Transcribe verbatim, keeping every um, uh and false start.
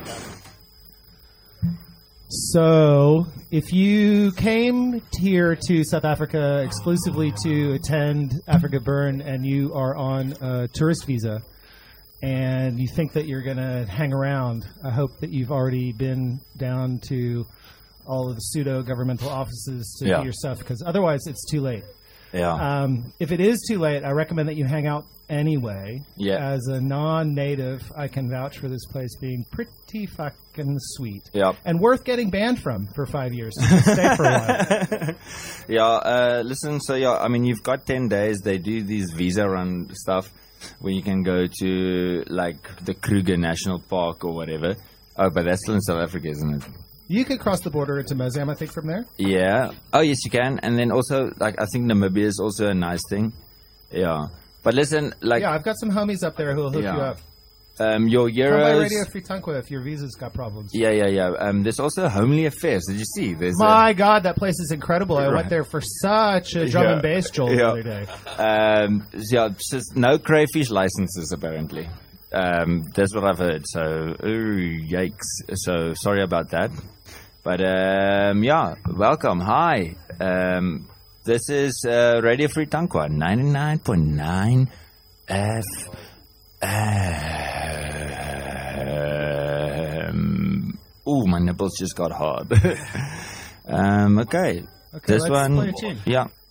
So, if you came here to South Africa exclusively to attend Africa Burn and you are on a tourist visa and you think that you're going to hang around, I hope that you've already been down to all of the pseudo-governmental offices to yeah. do your stuff, because otherwise it's too late. Yeah. Um, if it is too late, I recommend that you hang out anyway. Yeah. As a non-native, I can vouch for this place being pretty fucking sweet. Yeah. And worth getting banned from for five years. So just stay for a while. Yeah. Uh, listen, so yeah, I mean, you've got ten days. They do these visa run stuff where you can go to like the Kruger National Park or whatever. Oh, but that's still in South Africa, isn't it? You could cross the border into Mozambique, I think, from there. Yeah. Oh, yes, you can. And then also, like, I think Namibia is also a nice thing. Yeah. But listen, like... Yeah, I've got some homies up there who will hook yeah. you up. Um, your euros... Come by Radio Free Tankwa if your visa's got problems. Yeah, yeah, yeah. Um, there's also Homely Affairs. Did you see? There's My a... God, that place is incredible. I Right. went there for such a drum Yeah. and bass jolt Yeah. the other day. Um, yeah, just no crayfish licenses, apparently. Um, that's what I've heard. So, ooh, yikes. So, sorry about that. But, um, yeah, welcome. Hi. Um, this is uh, Radio Free Tankwa, ninety-nine point nine F M. Ooh, my nipples just got hard. um, okay. Okay, this let's one, play a tune. yeah.